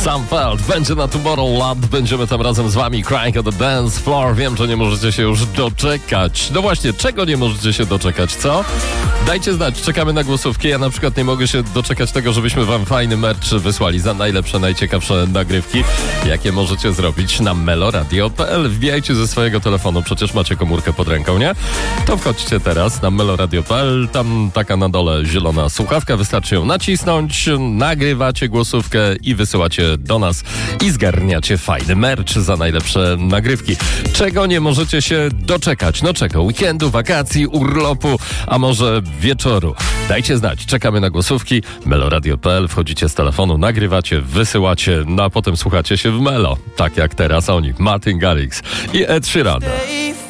Sam Feld będzie na Tomorrowland, będziemy tam razem z wami. Crying on the Dance Floor. Wiem, że nie możecie się już doczekać. No właśnie, czego nie możecie się doczekać, co? Dajcie znać, czekamy na głosówki. Ja na przykład nie mogę się doczekać tego, żebyśmy wam fajny merch wysłali za najlepsze, najciekawsze nagrywki, jakie możecie zrobić na meloradio.pl. Wbijajcie ze swojego telefonu, przecież macie komórkę pod ręką, nie? To wchodźcie teraz na meloradio.pl, tam taka na dole zielona słuchawka, wystarczy ją nacisnąć, nagrywacie głosówkę i wysyłacie do nas i zgarniacie fajny merch za najlepsze nagrywki. Czego nie możecie się doczekać? No czego? Weekendu, wakacji, urlopu, a może wieczoru? Dajcie znać, czekamy na głosówki. meloradio.pl, wchodzicie z telefonu, nagrywacie, wysyłacie, no a potem słuchacie się w Melo. Tak jak teraz oni, Martin Garrix i Ed Sheeran.